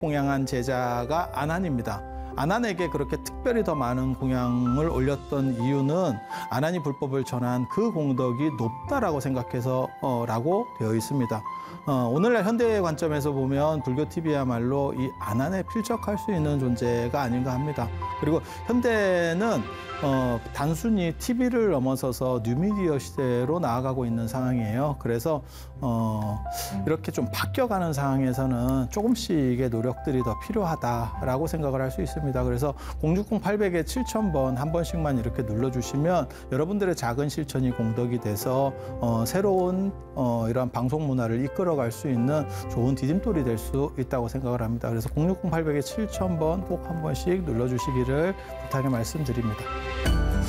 공양한 제자가 아난입니다. 아난에게 그렇게 특별히 더 많은 공양을 올렸던 이유는 아난이 불법을 전한 그 공덕이 높다라고 생각해서 라고 되어 있습니다. 오늘날 현대의 관점에서 보면 불교 TV야말로 이 아난에 필적할 수 있는 존재가 아닌가 합니다. 그리고 현대는 단순히 TV를 넘어서서 뉴미디어 시대로 나아가고 있는 상황이에요. 그래서 이렇게 좀 바뀌어가는 상황에서는 조금씩의 노력들이 더 필요하다라고 생각을 할 수 있습니다. 그래서 060-800에 7000번 한 번씩만 이렇게 눌러주시면 여러분들의 작은 실천이 공덕이 돼서 새로운 이러한 방송 문화를 이끌어갈 수 있는 좋은 디딤돌이 될 수 있다고 생각을 합니다. 그래서 060-800에 7000번 꼭 한 번씩 눌러주시기를 부탁의 말씀드립니다.